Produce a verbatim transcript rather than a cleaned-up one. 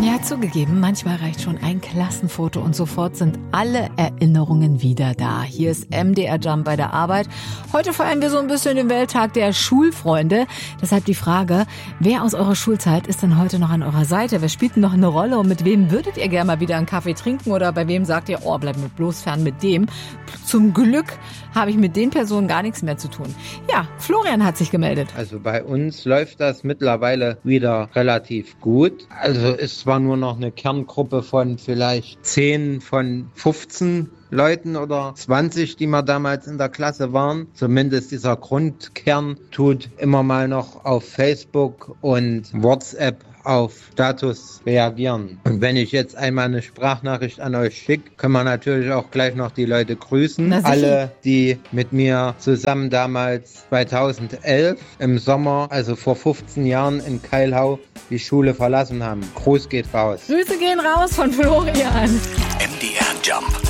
Ja, zugegeben, manchmal reicht schon ein Klassenfoto und sofort sind alle Erinnerungen wieder da. Hier ist M D R Jump bei der Arbeit. Heute feiern wir so ein bisschen den Welttag der Schulfreunde. Deshalb die Frage, wer aus eurer Schulzeit ist denn heute noch an eurer Seite? Wer spielt denn noch eine Rolle und mit wem würdet ihr gerne mal wieder einen Kaffee trinken? Oder bei wem sagt ihr, oh, bleib mir bloß fern mit dem? Zum Glück habe ich mit den Personen gar nichts mehr zu tun. Ja, Florian hat sich gemeldet. Also bei uns läuft das mittlerweile wieder relativ gut. Also es war nur noch eine Kerngruppe von vielleicht zehn von fünfzehn Leuten oder zwanzig, die wir damals in der Klasse waren. Zumindest dieser Grundkern tut immer mal noch auf Facebook und WhatsApp auf Status reagieren. Und wenn ich jetzt einmal eine Sprachnachricht an euch schicke, können wir natürlich auch gleich noch die Leute grüßen. Alle, die mit mir zusammen damals zweitausendelf im Sommer, also vor fünfzehn Jahren in Keilhau, die Schule verlassen haben. Gruß geht raus. Grüße gehen raus von Florian. M D R Jump.